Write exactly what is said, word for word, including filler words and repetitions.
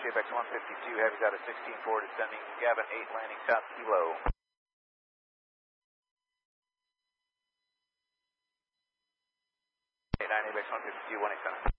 Apex one fifty-two, Heavy's out of sixteen four, descending Gavin eight, landing south kilo. nine Apex one fifty-two, one eight seven.